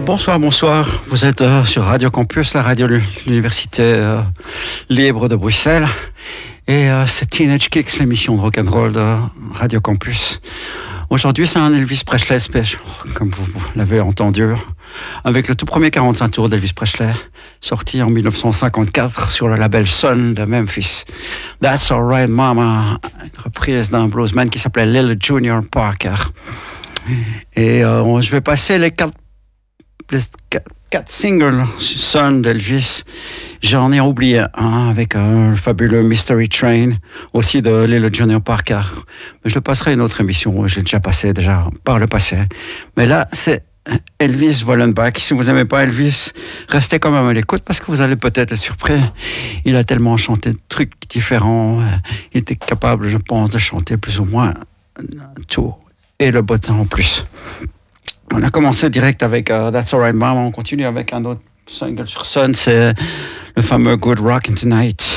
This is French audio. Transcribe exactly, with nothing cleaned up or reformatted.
Bonsoir, bonsoir. Vous êtes euh, sur Radio Campus, la radio de l'Université euh, libre de Bruxelles. Et euh, c'est Teenage Kicks, l'émission de rock'n'roll de Radio Campus. Aujourd'hui, c'est un Elvis Presley special, comme vous, vous l'avez entendu, avec le tout premier quarante-cinq tours d'Elvis Presley, sorti en dix-neuf cent cinquante-quatre sur le label Sun de Memphis. That's Alright Mama, une reprise d'un bluesman qui s'appelait Lil Junior Parker. Et euh, je vais passer les quatre, les quatre, quatre singles Sun d'Elvis. J'en ai oublié un avec euh, le fabuleux Mystery Train, aussi de Lil Junior Parker. Mais je le passerai à une autre émission, j'ai déjà passé déjà par le passé. Mais là, c'est Elvis Wollenbach. Si vous n'aimez pas Elvis, restez quand même à l'écoute parce que vous allez peut-être être surpris. Il a tellement chanté de trucs différents. Il était capable, je pense, de chanter plus ou moins tout. Et le beau temps en plus. On a commencé direct avec uh, That's Alright Mama. On continue avec un autre single sur Sun. C'est le fameux Good Rockin' Tonight.